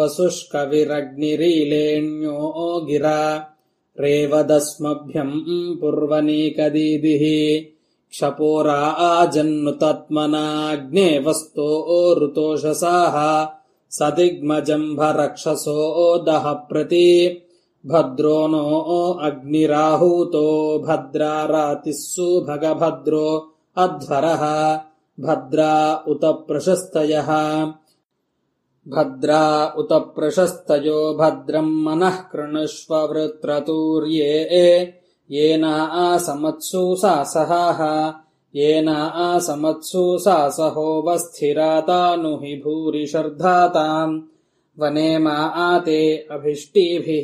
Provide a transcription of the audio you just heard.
वसुष्कविरग्निरीलेण्यो गिरा रेवदस्मभ्यम् पूर्वनीकदीदिः क्षपोरा आजन्नुतत्मनाग्ने वस्तो ऋतोषसाः सदिग्मजम्भरक्षसो दह प्रति भद्रो नो अग्निराहूतो भद्रारातिः सुभगभद्रो अध्वरः भद्रा उत प्रशस्तयः भद्रा उत प्रशस्तयो भद्रम् मनः कृणुष्व वृत्रतूर्ये येन आसमत्सु सासहाः येन आसमत्सु सासहोऽवस्थिराता नु हि भूरिशर्धाताम् वनेम आते अभिष्टिभिः।